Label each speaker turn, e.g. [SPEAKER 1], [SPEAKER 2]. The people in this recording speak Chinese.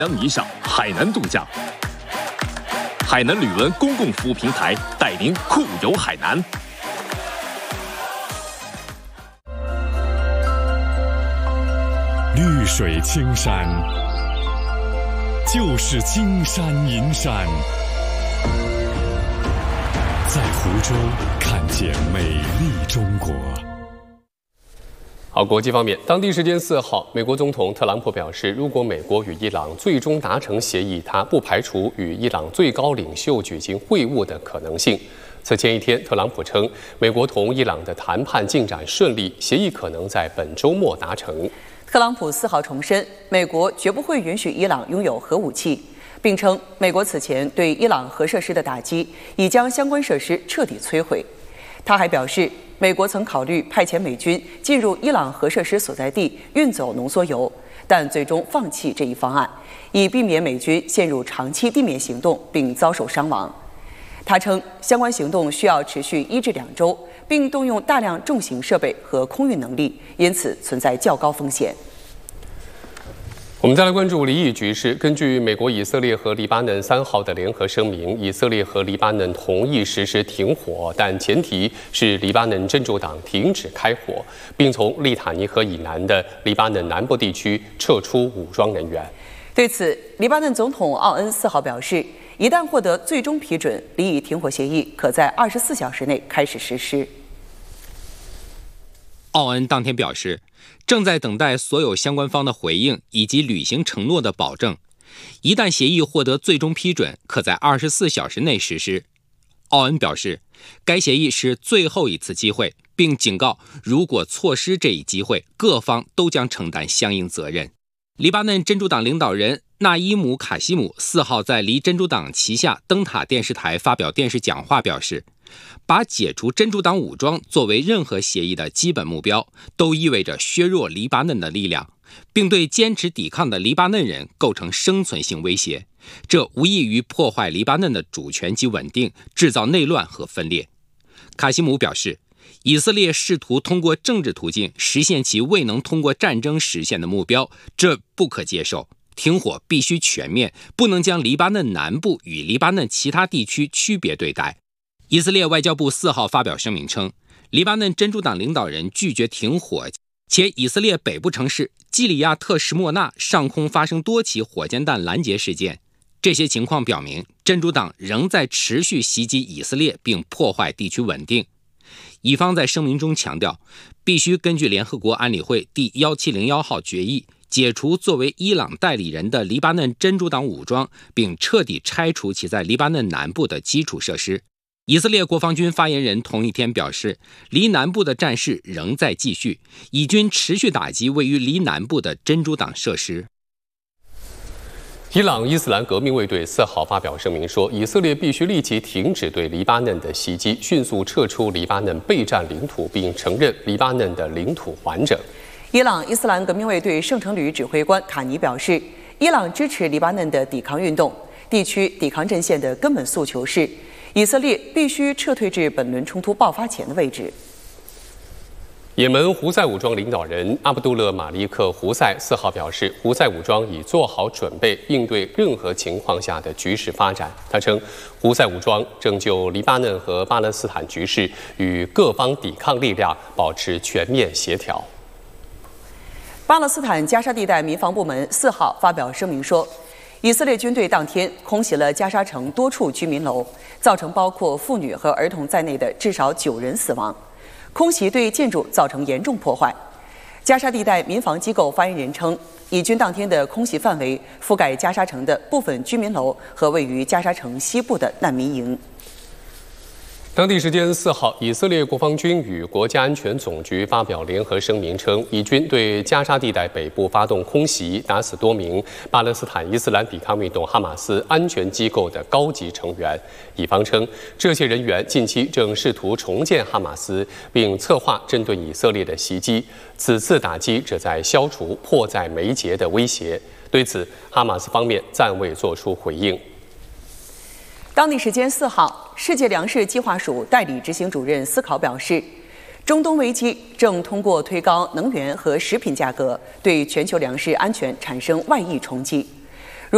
[SPEAKER 1] 以上海南度假。海南旅文公共服务平台带您酷游海南。
[SPEAKER 2] 绿水青山，就是金山银山。在湖州看见美丽中国。
[SPEAKER 3] 好，国际方面，当地时间4号，美国总统特朗普表示，如果美国与伊朗最终达成协议，他不排除与伊朗最高领袖举行会晤的可能性。此前一天，特朗普称，美国同伊朗的谈判进展顺利，协议可能在本周末达成。
[SPEAKER 4] 特朗普4号重申，美国绝不会允许伊朗拥有核武器，并称美国此前对伊朗核设施的打击已将相关设施彻底摧毁。他还表示，美国曾考虑派遣美军进入伊朗核设施所在地运走浓缩铀，但最终放弃这一方案，以避免美军陷入长期地面行动并遭受伤亡。他称，相关行动需要持续1至2周，并动用大量重型设备和空运能力，因此存在较高风险。
[SPEAKER 3] 我们再来关注离异局势。根据美国、以色列和黎巴嫩3号的联合声明，以色列和黎巴嫩同意实施停火，但前提是黎巴嫩真主党停止开火，并从利塔尼河以南的黎巴嫩南部地区撤出武装人员。
[SPEAKER 4] 对此，黎巴嫩总统奥恩4号表示，一旦获得最终批准，离异停火协议可在24小时内开始实施。
[SPEAKER 5] 奥恩当天表示，正在等待所有相关方的回应以及履行承诺的保证。一旦协议获得最终批准，可在24小时内实施。奥恩表示，该协议是最后一次机会，并警告，如果错失这一机会，各方都将承担相应责任。黎巴嫩真主党领导人纳伊姆·卡西姆4号在离真主党旗下灯塔电视台发表电视讲话，表示，把解除真主党武装作为任何协议的基本目标，都意味着削弱黎巴嫩的力量，并对坚持抵抗的黎巴嫩人构成生存性威胁。这无异于破坏黎巴嫩的主权及稳定，制造内乱和分裂。卡西姆表示，以色列试图通过政治途径实现其未能通过战争实现的目标，这不可接受。停火必须全面，不能将黎巴嫩南部与黎巴嫩其他地区区别对待。以色列外交部4号发表声明称，黎巴嫩真主党领导人拒绝停火，且以色列北部城市基里亚特什莫纳上空发生多起火箭弹拦截事件。这些情况表明，真主党仍在持续袭击以色列并破坏地区稳定。以方在声明中强调，必须根据联合国安理会第1701号决议，解除作为伊朗代理人的黎巴嫩真主党武装，并彻底拆除其在黎巴嫩南部的基础设施。以色列国防军发言人同一天表示，黎南部的战事仍在继续，以军持续打击位于黎南部的真主党设施。
[SPEAKER 3] 伊朗伊斯兰革命卫队4号发表声明说，以色列必须立即停止对黎巴嫩的袭击，迅速撤出黎巴嫩备战领土，并承认黎巴嫩的领土完整。
[SPEAKER 4] 伊朗伊斯兰革命卫队圣城旅指挥官卡尼表示，伊朗支持黎巴嫩的抵抗运动，地区抵抗阵线的根本诉求是，以色列必须撤退至本轮冲突爆发前的位置。
[SPEAKER 3] 也门胡塞武装领导人阿卜杜勒·马利克·胡塞4号表示，胡塞武装已做好准备，应对任何情况下的局势发展。他称，胡塞武装正就黎巴嫩和巴勒斯坦局势与各方抵抗力量保持全面协调。
[SPEAKER 4] 巴勒斯坦加沙地带民防部门4号发表声明说，以色列军队当天空袭了加沙城多处居民楼，造成包括妇女和儿童在内的至少9人死亡。空袭对建筑造成严重破坏。加沙地带民防机构发言人称，以军当天的空袭范围覆盖加沙城的部分居民楼和位于加沙城西部的难民营。
[SPEAKER 3] 当地时间4号，以色列国防军与国家安全总局发表联合声明称，以军对加沙地带北部发动空袭，打死多名巴勒斯坦伊斯兰抵抗运动哈马斯安全机构的高级成员。以方称，这些人员近期正试图重建哈马斯，并策划针对以色列的袭击。此次打击旨在消除迫在眉睫的威胁。对此，哈马斯方面暂未作出回应。
[SPEAKER 4] 当地时间4号，世界粮食计划署代理执行主任斯考表示，中东危机正通过推高能源和食品价格，对全球粮食安全产生外溢冲击。